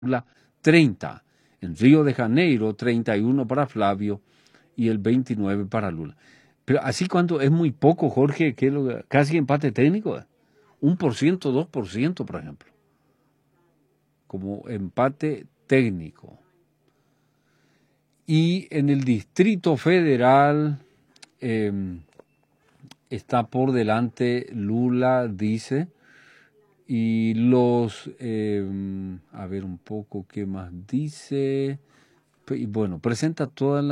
Lula 30. En Río de Janeiro, 31 para Flavio y el 29 para Lula. Pero así cuando es muy poco, Jorge, que casi empate técnico, 1%, 2%, por ejemplo, como empate técnico. Y en el Distrito Federal está por delante Lula, dice, y a ver un poco qué más dice. Y bueno, presenta todas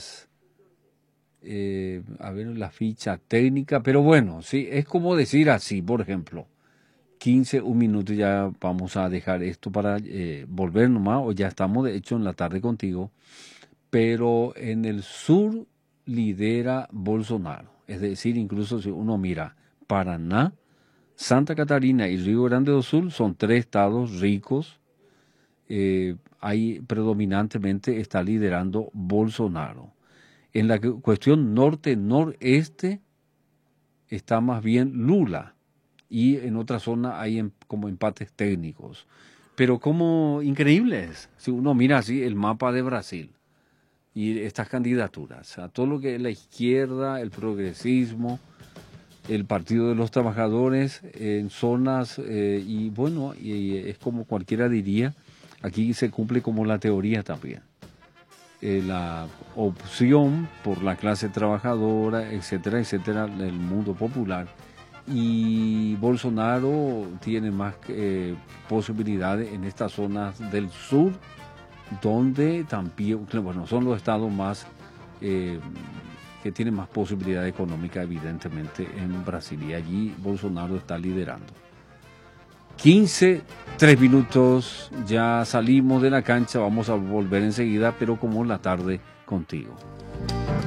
a ver, la ficha técnica, pero bueno, sí, es como decir así, por ejemplo, 15, un minuto, ya vamos a dejar esto para volver nomás, o ya estamos de hecho en la tarde contigo, pero en el sur lidera Bolsonaro, es decir, incluso si uno mira Paraná, Santa Catarina y Río Grande do Sul son 3 estados ricos, ahí predominantemente está liderando Bolsonaro. En la cuestión norte-noreste está más bien Lula y en otra zona hay como empates técnicos. Pero como increíbles, si uno mira así el mapa de Brasil y estas candidaturas, a todo lo que es la izquierda, el progresismo, el Partido de los Trabajadores en zonas y bueno, y es como cualquiera diría, aquí se cumple como la teoría también. La opción por la clase trabajadora, etcétera, etcétera, del mundo popular. Y Bolsonaro tiene más posibilidades en estas zonas del sur, donde también, bueno, son los estados más que tienen más posibilidad económica, evidentemente, en Brasil. Y allí Bolsonaro está liderando. 15, 3 minutos, ya salimos de la cancha, vamos a volver enseguida, pero como la tarde contigo.